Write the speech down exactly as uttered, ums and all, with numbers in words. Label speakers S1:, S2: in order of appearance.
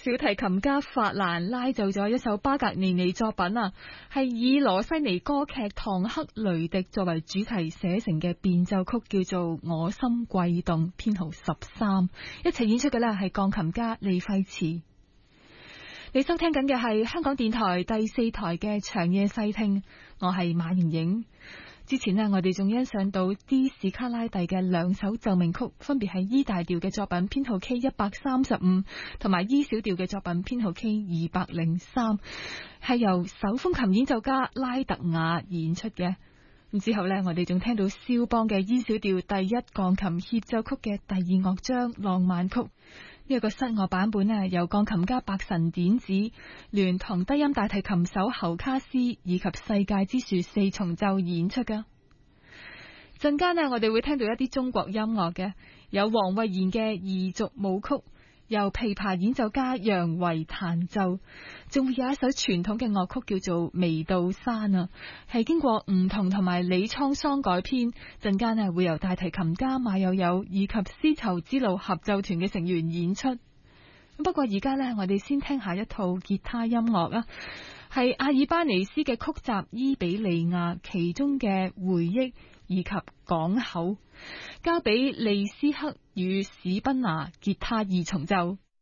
S1: 小提琴家法蘭拉奏咗一首巴格尼尼作品啊，係以羅西尼歌劇《唐克雷迪》作為主題寫成嘅變奏曲，叫做《我心悸動》，編號十三。一齊演出嘅呢係鋼琴家李費慈。你收聽緊嘅係香港電台第四台嘅長夜細聽，我係馬盈盈。之前呢，我哋仲欣賞到 D 史卡拉蒂嘅兩首奏鳴曲，分別係 E 大調嘅作品編號 K 一百三十五，同埋 E 小調嘅作品編號 K 二百零三，係由手風琴演奏家拉特雅演出嘅。咁之後呢，我哋仲聽到肖邦嘅 E 小調第一鋼琴協奏曲嘅第二樂章浪漫曲。呢、這個室樂版本呢，由鋼琴家白神典子聯同低音大提琴手侯卡斯以及世界之樹四重奏演出噶。陣間呢，我哋會聽到一啲中國音樂嘅，有黃慧賢嘅彝族舞曲，由琵琶演奏家楊維彈奏，仲會有一首傳統嘅樂曲叫做《微道山》啊，係經過吳彤同埋李滄桑改編。陣間呢，會由大提琴家馬友友以及絲綢之路合奏團嘅成員演出。不過而家呢，我哋先聽下一套吉他音樂啊，係阿爾巴尼斯嘅曲集《伊比利亞》其中嘅回憶以及港口，交俾利斯克與史賓拿吉他二重奏。